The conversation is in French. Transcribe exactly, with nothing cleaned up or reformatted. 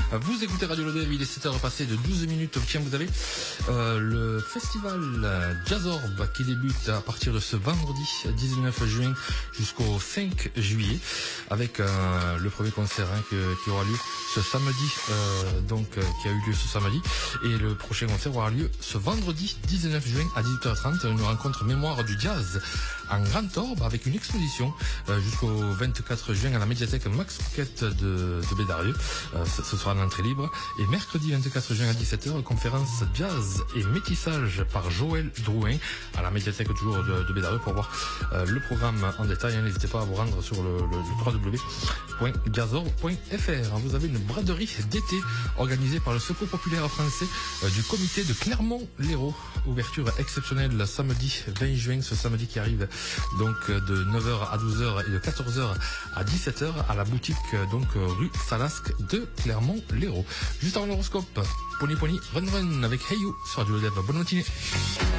Vous écoutez Radio Lodève, il est sept heures passées de douze minutes. Tiens, vous avez euh, le festival Jazzorb qui débute à partir de ce vendredi dix-neuf juin jusqu'au cinq juillet avec euh, le premier concert hein, que, qui aura lieu ce samedi, euh, donc euh, qui a eu lieu ce samedi, et le prochain concert aura lieu ce vendredi dix-neuf juin à dix-huit heures trente, une rencontre mémoire du jazz en Grand Orbe avec une exposition euh, jusqu'au vingt-quatre juin à la médiathèque Max Rouquette de, de Bédarieux. Euh, ce, ce sera en entrée libre. Et mercredi vingt-quatre juin à dix-sept heures, conférence jazz et métissage par Joël Drouin à la médiathèque toujours de, de Bédarieux. Pour voir euh, le programme en détail, hein, n'hésitez pas à vous rendre sur le, le, le w w w point jazzorb point f r. Vous avez une braderie d'été organisée par le Secours populaire français euh, du comité de Clermont-Lérault. Ouverture exceptionnelle samedi vingt juin, ce samedi qui arrive, donc de neuf heures à douze heures et de quatorze heures à dix-sept heures à la boutique donc rue Salasque de Clermont-Lérault. Juste avant l'horoscope, Pony Pony Run Run avec Hey You sur Radio Lodève. Bonne matinée.